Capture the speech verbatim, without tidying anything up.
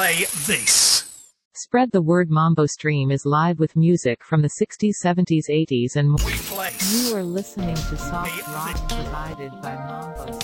play this. Spread the word. Mambo Stream is live with music from the sixties, seventies, eighties and more. Replace. You are listening to soft Me rock provided by Mambo.